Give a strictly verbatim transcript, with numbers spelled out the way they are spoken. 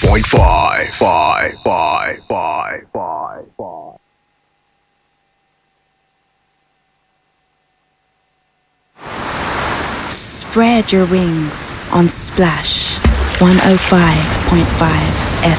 point five. Five, five, five, five, five. Spread your wings on Splash one oh five point five